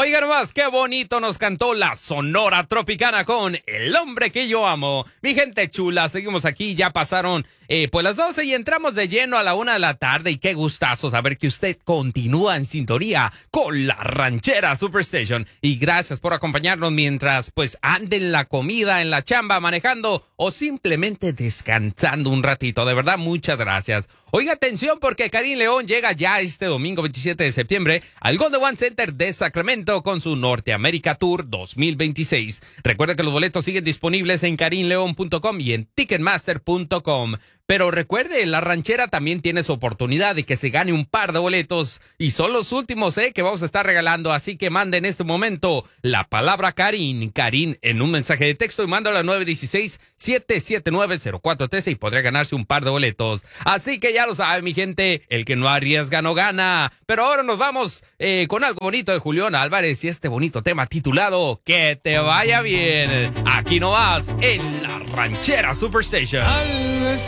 Oigan más, qué bonito nos cantó la Sonora Tropicana con El Hombre que Yo Amo. Mi gente chula, seguimos aquí, ya pasaron pues las 12 y entramos de lleno a la 1 de la tarde. Y qué gustazo saber que usted continúa en sintonía con la Ranchera Superstation. Y gracias por acompañarnos mientras pues ande en la comida, en la chamba, manejando o simplemente descansando un ratito. De verdad, muchas gracias. Oiga, atención porque Karim León llega ya este domingo 27 de septiembre al Golden One Center de Sacramento con su Norteamérica Tour 2026. Recuerda que los boletos siguen disponibles en karimleon.com y en ticketmaster.com. Pero recuerde, la ranchera también tiene su oportunidad de que se gane un par de boletos y son los últimos que vamos a estar regalando. Así que mande en este momento la palabra Karim en un mensaje de texto y mándalo a 916-779-0413 y podrá ganarse un par de boletos. Así que ya lo sabe, mi gente, el que no arriesga no gana. Pero ahora nos vamos con algo bonito de Julián Álvarez y este bonito tema titulado Que te vaya bien. Aquí nomás en la Ranchera Superstation.